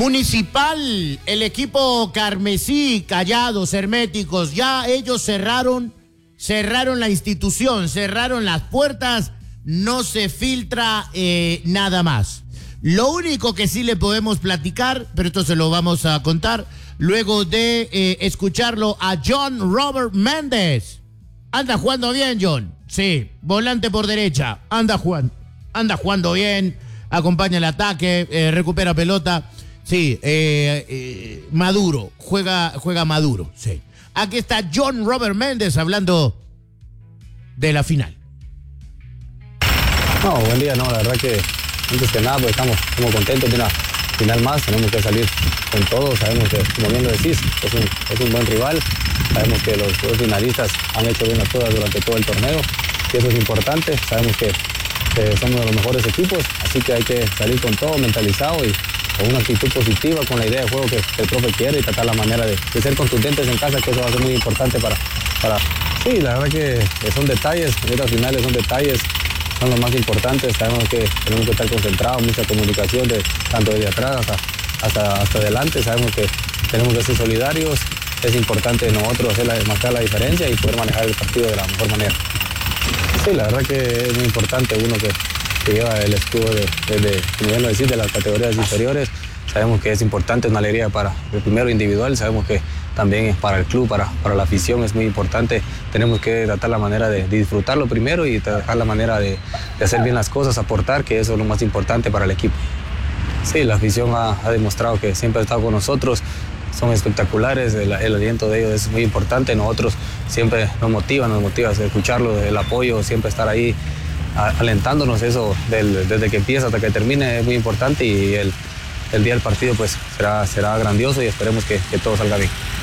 Municipal, el equipo carmesí, callados, herméticos, ya ellos cerraron la institución, cerraron las puertas, no se filtra nada más. Lo único que sí le podemos platicar, pero esto se lo vamos a contar luego de escucharlo a John Robert Méndez. Anda jugando bien, John. Sí, volante por derecha. Anda jugando bien, acompaña el ataque, recupera pelota. Sí, maduro, juega maduro, sí. Aquí está John Robert Méndez hablando de la final. No, buen día, no, la verdad que antes que nada pues estamos contentos de una final más, tenemos que salir con todo, sabemos que, como bien lo decís, es un buen rival, sabemos que los dos finalistas han hecho bien las cosas durante todo el torneo y eso es importante, sabemos que somos de los mejores equipos, así que hay que salir con todo mentalizado y con una actitud positiva, con la idea de juego que el profe quiere y tratar la manera de ser contundentes en casa, que eso va a ser muy importante para... Sí, la verdad que son detalles, estas finales son detalles, son los más importantes, sabemos que tenemos que estar concentrados, mucha comunicación tanto desde atrás hasta adelante, sabemos que tenemos que ser solidarios, es importante nosotros marcar la diferencia y poder manejar el partido de la mejor manera. Sí, la verdad que es muy importante uno que lleva el escudo como bien lo decís, de las categorías inferiores. Sabemos que es importante, es una alegría para el primero individual, sabemos que también es para el club, para la afición es muy importante. Tenemos que tratar la manera de disfrutarlo primero y tratar la manera de hacer bien las cosas, aportar, que eso es lo más importante para el equipo. Sí, la afición ha demostrado que siempre ha estado con nosotros, son espectaculares, el aliento de ellos es muy importante, nosotros siempre nos motiva a escucharlo, el apoyo, siempre estar ahí alentándonos, eso desde que empieza hasta que termine es muy importante y el día del partido pues será grandioso y esperemos que todo salga bien.